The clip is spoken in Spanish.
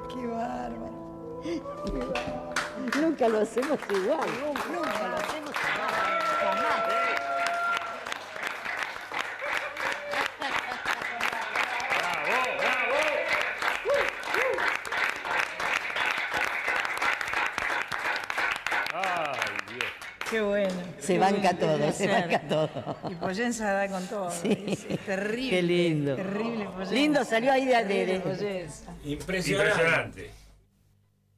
Qué bárbaro. Nunca lo hacemos igual. Nunca lo hacemos jamás. Qué bueno. Se banca todo, se banca todo. Y Poyensa da con todo. Sí. Es terrible. Qué lindo. Terrible Poyensa. Lindo, salió ahí de Poyensa. Impresionante.